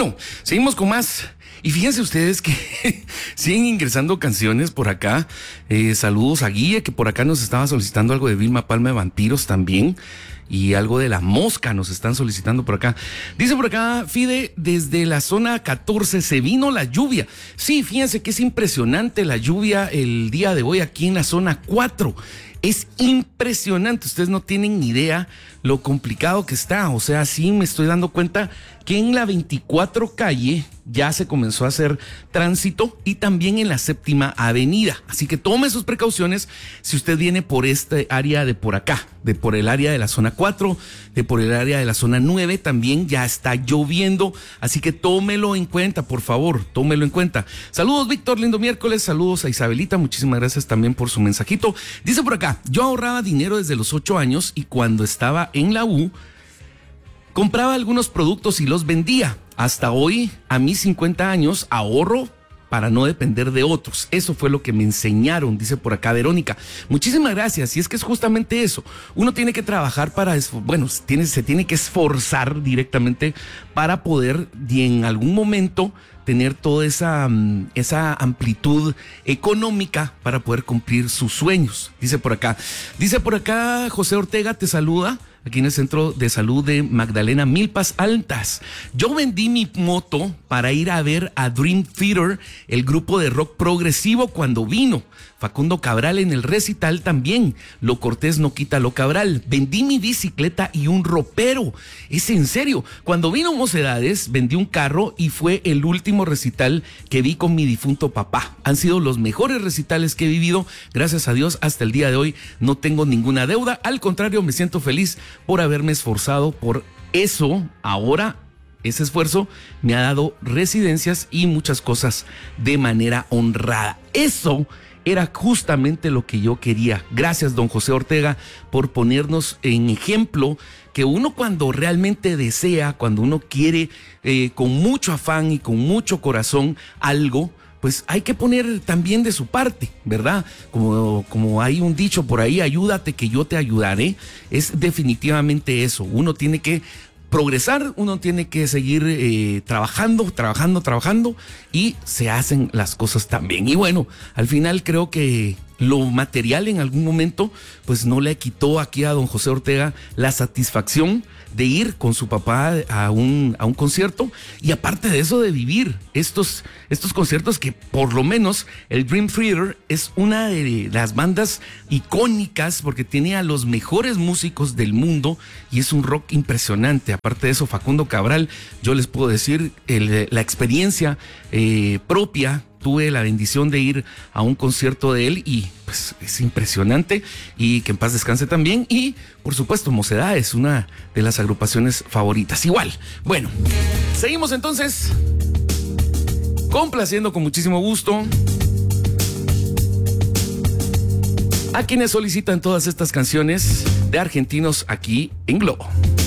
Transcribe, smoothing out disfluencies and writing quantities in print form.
Bueno, seguimos con más. Y fíjense ustedes que siguen ingresando canciones por acá. Saludos a Guille, que por acá nos estaba solicitando algo de Vilma Palma de Vampiros también. Y algo de La Mosca nos están solicitando por acá. Dice por acá, Fide, desde la zona 14 se vino la lluvia. Sí, fíjense que es impresionante la lluvia el día de hoy aquí en la zona 4. Es impresionante, ustedes no tienen ni idea lo complicado que está. O sea, sí me estoy dando cuenta que en la 24 calle ya se comenzó a hacer tránsito y también en la 7ª avenida. Así que tome sus precauciones si usted viene por este área de por acá, de por el área de la zona 4, de por el área de la zona 9, también ya está lloviendo. Así que tómelo en cuenta, por favor, tómelo en cuenta. Saludos, Víctor, lindo miércoles. Saludos a Isabelita, muchísimas gracias también por su mensajito. Dice por acá, yo ahorraba dinero desde los 8 años y cuando estaba en la U, compraba algunos productos y los vendía. Hasta hoy, a mis 50 años, ahorro para no depender de otros. Eso fue lo que me enseñaron, dice por acá Verónica. Muchísimas gracias. Y es que es justamente eso. Uno tiene que trabajar para, se tiene que esforzar directamente para poder y en algún momento tener toda esa amplitud económica para poder cumplir sus sueños. Dice por acá José Ortega te saluda. Aquí en el Centro de Salud de Magdalena Milpas Altas. Yo vendí mi moto para ir a ver a Dream Theater, el grupo de rock progresivo, cuando vino. Facundo Cabral en el recital también. Lo cortés no quita lo Cabral. Vendí mi bicicleta y un ropero. Es en serio. Cuando vino Mocedades, vendí un carro y fue el último recital que vi con mi difunto papá. Han sido los mejores recitales que he vivido. Gracias a Dios, hasta el día de hoy no tengo ninguna deuda. Al contrario, me siento feliz por haberme esforzado por eso. Ahora ese esfuerzo me ha dado residencias y muchas cosas de manera honrada. Eso era justamente lo que yo quería. Gracias, don José Ortega, por ponernos en ejemplo que uno cuando realmente desea, cuando uno quiere con mucho afán y con mucho corazón algo, pues hay que poner también de su parte, ¿verdad? Como hay un dicho por ahí, ayúdate que yo te ayudaré. Es definitivamente eso. Uno tiene que progresar, uno tiene que seguir trabajando y se hacen las cosas también. Y bueno, al final creo que lo material en algún momento pues no le quitó aquí a don José Ortega la satisfacción de ir con su papá a un concierto y aparte de eso de vivir estos conciertos que por lo menos el Dream Theater es una de las bandas icónicas porque tiene a los mejores músicos del mundo y es un rock impresionante. Aparte de eso, Facundo Cabral, yo les puedo decir la experiencia propia. Tuve la bendición de ir a un concierto de él y pues es impresionante y que en paz descanse también. Y por supuesto Mocedades, una de las agrupaciones favoritas. Igual, bueno, seguimos entonces complaciendo con muchísimo gusto a quienes solicitan todas estas canciones de argentinos aquí en Globo.